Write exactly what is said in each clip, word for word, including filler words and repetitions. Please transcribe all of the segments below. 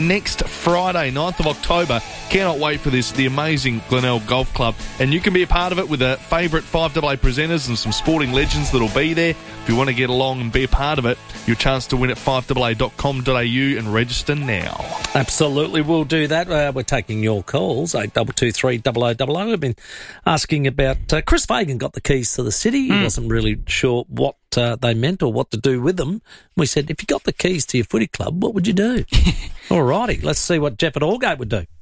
next Friday, ninth of October. Cannot wait for this, the amazing Glenelg Golf Club. And you can be a part of it with a favourite five A A presenters and some sporting legends that'll be there. If you want to get along and be a part of it, your chance to win at five A A dot com dot a u and register now. Absolutely, we'll do that. Uh, we're taking your calls, eight two two three, double oh double oh. We've been asking about... Uh, Chris Fagan got the keys to the city. He mm. wasn't really sure what uh, they meant or what to do with them. We said, if you got the keys to your footy club, what would you do? All righty, let's see what Jeff at Aldgate would do.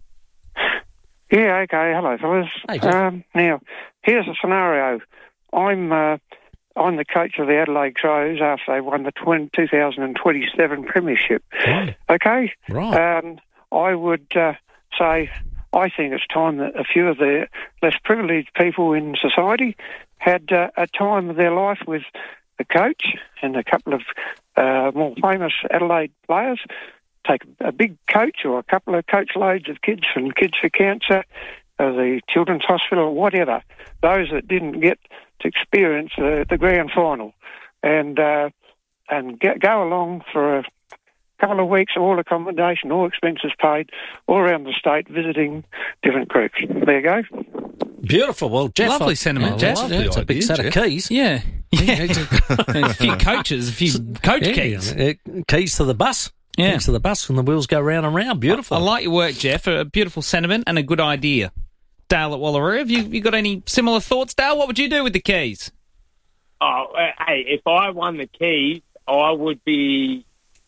Yeah, okay. Hello, fellas. Hey, Jeff. Um, now, here's a scenario. I'm uh, I'm the coach of the Adelaide Crows after they won the twenty twenty-seven Premiership. Right. Okay? Right. Um, I would uh, say I think it's time that a few of the less privileged people in society had uh, a time of their life with the coach and a couple of uh, more famous Adelaide players. Take a big coach or a couple of coach loads of kids from Kids for Cancer, uh, the Children's Hospital, whatever, those that didn't get to experience uh, the grand final, and uh, and get, go along for a couple of weeks, all accommodation, all expenses paid, all around the state, visiting different groups. There you go. Beautiful. Well, Jeff... Lovely I, sentiment, oh, Jeff. Lovely it's idea, a big set Jeff. of keys. Yeah. yeah. A few coaches, a few coach yeah, keys. Uh, keys to the bus. Yeah. Keys to the bus, and the wheels go round and round. Beautiful. I, I like your work, Jeff. A beautiful sentiment and a good idea. Dale at Wallaroo, have you, you got any similar thoughts, Dale? What would you do with the keys? Oh, uh, hey, if I won the keys, I would be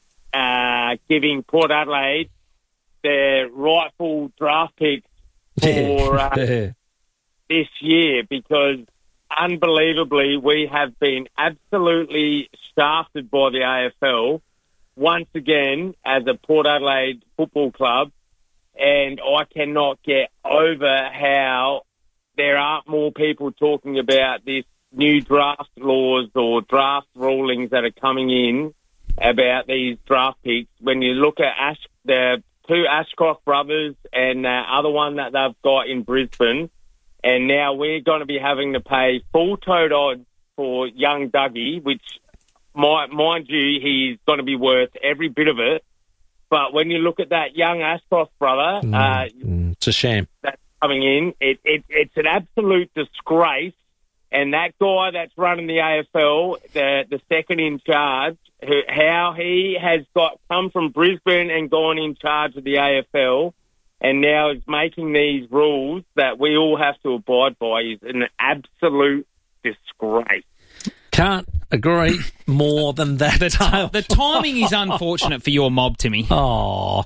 uh, giving Port Adelaide their rightful draft picks for uh, this year, because unbelievably we have been absolutely shafted by the A F L once again as a Port Adelaide football club, and I cannot get over how there aren't more people talking about this new draft laws or draft rulings that are coming in about these draft picks. When you look at Ash, the two Ashcroft brothers and the other one that they've got in Brisbane, and now we're going to be having to pay full tote odds for young Dougie, which, mind, mind you, he's going to be worth every bit of it. But when you look at that young Ashcroft brother, mm, uh, mm, it's a shame that's coming in. It, it, it's an absolute disgrace. And that guy that's running the A F L, the the second in charge, who, how he has got come from Brisbane and gone in charge of the A F L, and now is making these rules that we all have to abide by, is an absolute disgrace. Can't agree more than that. The, t- the timing is unfortunate for your mob, Timmy. Oh,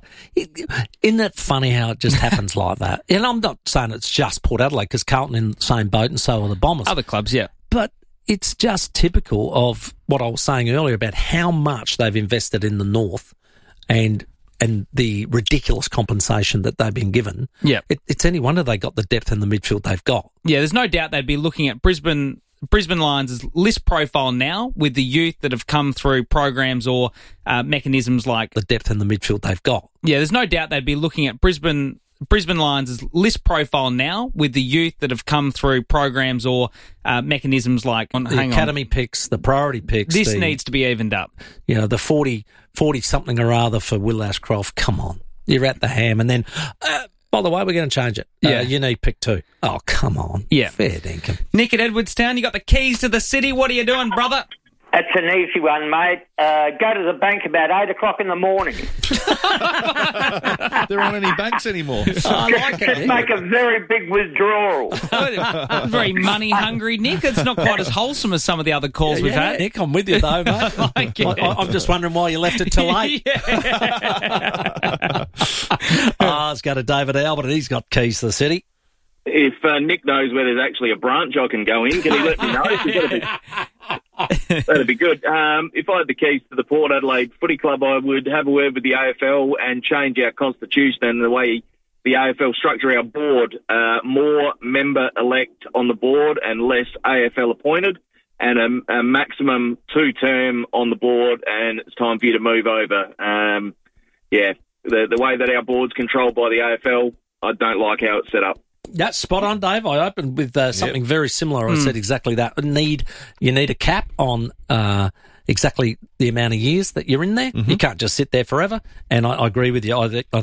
isn't that funny how it just happens like that? And I'm not saying it's just Port Adelaide, because Carlton in the same boat and so are the Bombers. Other clubs, yeah. But it's just typical of what I was saying earlier about how much they've invested in the North and and the ridiculous compensation that they've been given. Yeah. It, it's any wonder they got the depth in the midfield they've got. Yeah, there's no doubt they'd be looking at Brisbane... Brisbane Lions' list profile now with the youth that have come through programs or uh, mechanisms like... The depth in the midfield they've got. Yeah, there's no doubt they'd be looking at Brisbane Brisbane Lions' list profile now with the youth that have come through programs or uh, mechanisms like... The hang academy on. picks, the priority picks. This the, needs to be evened up. You know, the forty, forty-something or other for Will Ashcroft. Come on. You're at the ham. And then... Uh, by the way, we're going to change it. Yeah. Uh, you need pick two. Oh, come on. Yeah. Fair dinkum. Nick at Edwardstown, you got the keys to the city. What are you doing, brother? That's an easy one, mate. Uh, go to the bank about eight o'clock in the morning. There aren't any banks anymore. I like just it. Make a very big withdrawal. Very money hungry, Nick. It's not quite as wholesome as some of the other calls yeah, we've yeah, had. Nick, I'm with you though, mate. I I, I'm just wondering why you left it till eight. Oh, let's go to David Albert. He's got keys to the city. If uh, Nick knows where there's actually a branch I can go in, can he let me know? That'd be, that'd be good. Um, if I had the keys to the Port Adelaide Footy Club, I would have a word with the A F L and change our constitution and the way the A F L structure our board. Uh, more member-elect on the board and less A F L appointed, and a, a maximum two-term on the board, and it's time for you to move over. Um, yeah, the, the way that our board's controlled by the A F L, I don't like how it's set up. That's spot on, Dave. I opened with uh, something yep. very similar. I mm. said exactly that. Need you need a cap on uh, exactly the amount of years that you're in there. Mm-hmm. You can't just sit there forever. And I, I agree with you. I think, I